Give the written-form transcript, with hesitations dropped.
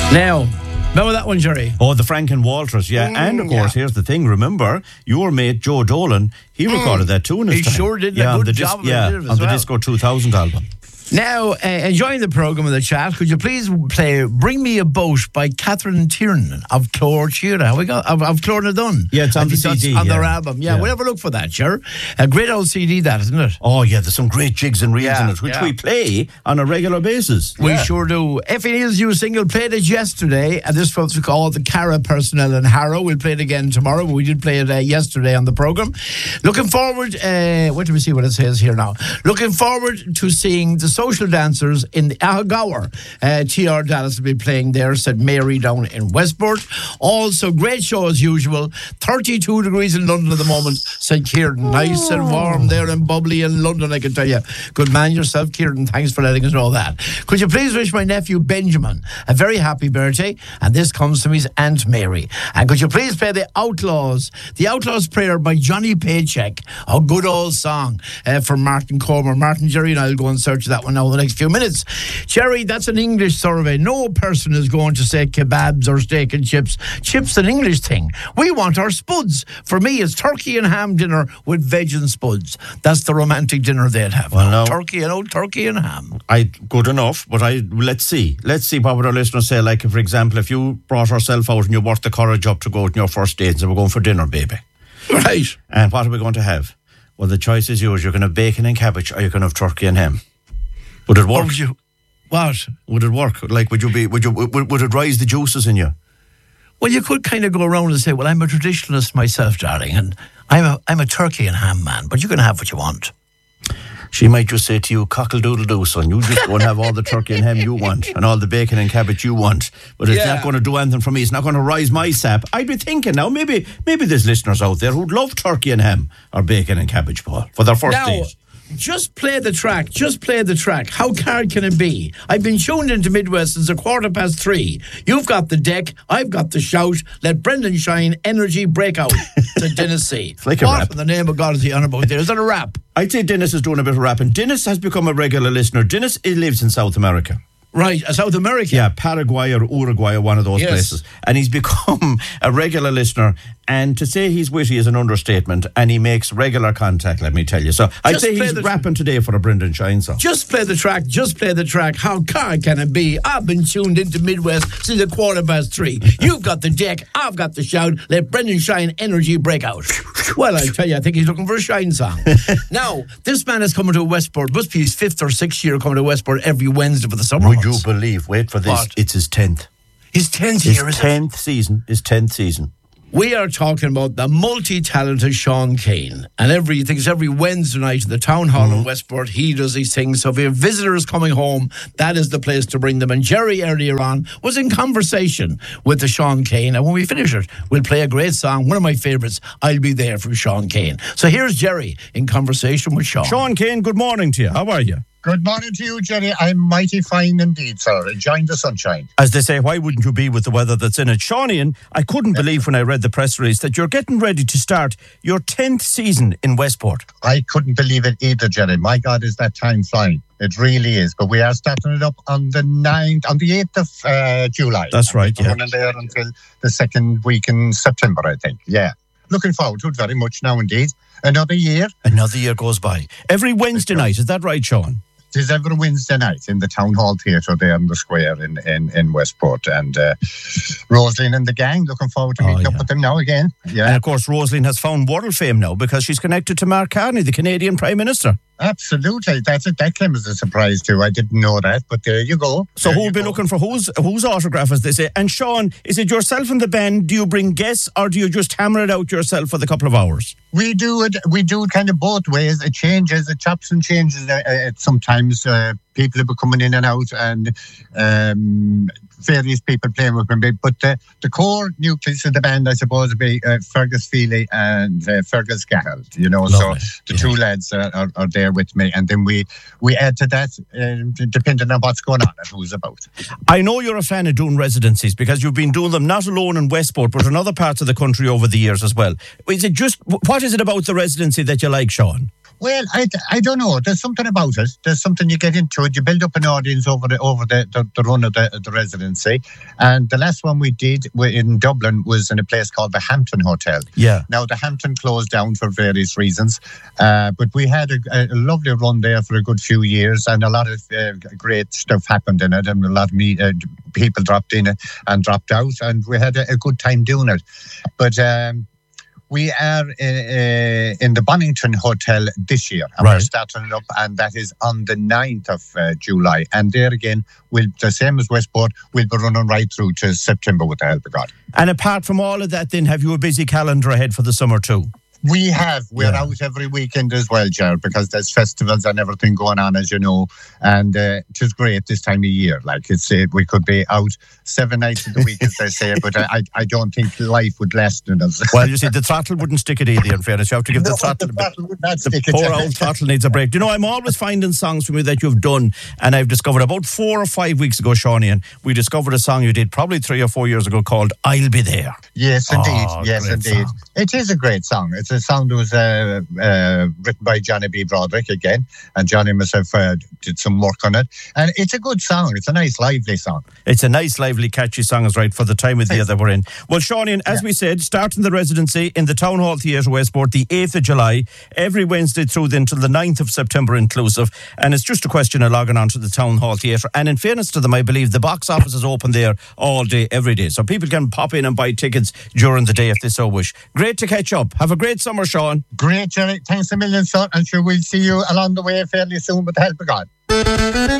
Now, remember that one, Jerry? Oh, the Franken Walters, yeah. And, of course, here's the thing. Remember, your mate, Joe Dolan, he recorded that tune. He sure did a good job of it on the Disco 2000 album. Now, enjoying the programme and the chat, could you please play Bring Me a Boat by Catherine Tiernan of Clore Chiara? Have we got of Clornadun? Yeah, it's on the CD. On their album. Yeah, we'll have a look for that, sure. A great old CD, that, isn't it? Oh, yeah, there's some great jigs and reels in it, which we play on a regular basis. We sure do. Effie Neal's new single played it yesterday, and this was called The Cara Personnel in Harrow. We'll play it again tomorrow, but we did play it yesterday on the programme. Looking forward, wait till we see what it says here now. Looking forward to seeing the Social Dancers in the Ahagawar. TR Dallas will be playing there, said Mary down in Westport. Also, great show as usual. 32 degrees in London at the moment, said Kieran. Nice and warm there and bubbly in London, I can tell you. Good man yourself, Kieran. Thanks for letting us know that. Could you please wish my nephew Benjamin a very happy birthday? And this comes from his Aunt Mary. And could you please play The Outlaws Prayer by Johnny Paycheck? A good old song for Martin Comer. Martin, Jerry and I'll go and search that one now in the next few minutes. Jerry, that's an English survey. No person is going to say kebabs or steak and chips. Chips an English thing. We want our spuds. For me, it's turkey and ham dinner with veg and spuds. That's the romantic dinner they'd have. Well, no. Turkey and ham. Good enough, but let's see what would our listeners say. Like, for example, if you brought yourself out and you worked the courage up to go on your first date and said, we're going for dinner, baby. Right. And what are we going to have? Well, the choice is yours. You're going to have bacon and cabbage, or you're going to have turkey and ham. Would it work? What? Would it work? Like, would it rise the juices in you? Well, you could kind of go around and say, well, I'm a traditionalist myself, darling, and I'm a turkey and ham man, but you can have what you want. She might just say to you, cockle-doodle-doo, son, you just go and have all the turkey and ham you want and all the bacon and cabbage you want. But it's not going to do anything for me. It's not going to rise my sap. I'd be thinking now, maybe there's listeners out there who'd love turkey and ham or bacon and cabbage, Paul, for their first date. Just play the track. How hard can it be? I've been tuned into Midwest since 3:15. You've got the deck, I've got the shout. Let Brendan Shine energy break out. To Dennis C. It's like a rap. What in the name of God is he on about there? Is that a rap? I'd say Dennis is doing a bit of rapping. Dennis has become a regular listener. Dennis lives in South America. Right, South America. Yeah, Paraguay or Uruguay or one of those places. And he's become a regular listener. And to say he's witty is an understatement. And he makes regular contact, let me tell you. So I'd say he's rapping today for a Brendan Shine song. Just play the track. How hard can it be? I've been tuned into Midwest since 3:15. You've got the deck, I've got the shout. Let Brendan Shine energy break out. Well, I tell you, I think he's looking for a Shine song. Now, this man is coming to Westport. Must be his 5th or 6th year coming to Westport every Wednesday for the summer months. Would you believe, wait for this, what? It's his 10th. His 10th year, is it? His 10th season. We are talking about the multi-talented Sean Kane. And every Wednesday night at the Town Hall in Westport, he does these things. So if you have visitors coming home, that is the place to bring them. And Jerry earlier on was in conversation with the Sean Kane. And when we finish it, we'll play a great song, one of my favourites, I'll Be There, from Sean Kane. So here's Jerry in conversation with Sean. Sean Kane, good morning to you. How are you? Good morning to you, Jerry. I'm mighty fine indeed, sir. Enjoying the sunshine. As they say, why wouldn't you be with the weather that's in it? Seanian, I couldn't believe when I read the press release that you're getting ready to start your 10th season in Westport. I couldn't believe it either, Jerry. My God, is that time flying. It really is. But we are starting it up on the 8th of July. That's right, yeah. We're going there until the second week in September, I think. Yeah. Looking forward to it very much now, indeed. Another year goes by. Every Wednesday night, is that right, Sean? It is every Wednesday night in the Town Hall Theatre there in the square in Westport. And Rosaline and the gang, looking forward to meeting up with them now again. Yeah. And of course, Rosaline has found world fame now because she's connected to Mark Carney, the Canadian Prime Minister. Absolutely. That's it. That came as a surprise too. I didn't know that, but there you go. So who'll be looking for whose autograph, as they say? And Sean, is it yourself and the band? Do you bring guests or do you just hammer it out yourself for the couple of hours? We do it kind of both ways. It changes, it chops and changes. Sometimes people will be coming in and out, and various people playing with me. But the core nucleus of the band, I suppose, would be Fergus Feely and Fergus Gahald. You know, lovely. So the two lads are there with me, and then we add to that depending on what's going on and who's about. I know you're a fan of doing residencies because you've been doing them not alone in Westport but in other parts of the country over the years as well. Is it just, what is it about the residency that you like, Sean? Well, I don't know. There's something about it. There's something you get into it. You build up an audience over the run of the residency. And the last one we did in Dublin was in a place called the Hampton Hotel. Yeah. Now, the Hampton closed down for various reasons. But we had a lovely run there for a good few years, and a lot of great stuff happened in it, and a lot of people dropped in and dropped out, and we had a good time doing it. But we are in the Bonington Hotel this year, and we're starting it up, and that is on the 9th of July. And there again, the same as Westport, we'll be running right through to September with the help of God. And apart from all of that, then, have you a busy calendar ahead for the summer too? We have. We're out every weekend as well, Jared, because there's festivals and everything going on, as you know. And it is great this time of year. Like, we could be out 7 nights of the week, as they say, but I don't think life would last in us. Well, you see, the throttle wouldn't stick it either, in fairness. You have to give the throttle a bit. The poor old throttle needs a break. You know, I'm always finding songs from you that you've done, and I've discovered about 4 or 5 weeks ago, Seanie, and we discovered a song you did probably 3 or 4 years ago called I'll Be There. Yes, indeed. Yes, indeed. Song. It is a great song. It's a song that was written by Johnny B. Broderick again, and Johnny and myself did some work on it. And it's a good song. It's a nice, lively song. It's a nice, lively, catchy song, is right, for the time of the year that we're in. Well, Seanie, as we said, starting the residency in the Town Hall Theatre, Westport, the 8th of July, every Wednesday through then till the 9th of September inclusive. And it's just a question of logging on to the Town Hall Theatre. And in fairness to them, I believe the box office is open there all day, every day. So people can pop in and buy tickets during the day if they so wish. Great to catch up. Have a great summer, Sean. Great, Jerry. Thanks a million, sir. And sure we'll see you along the way fairly soon with the help of God.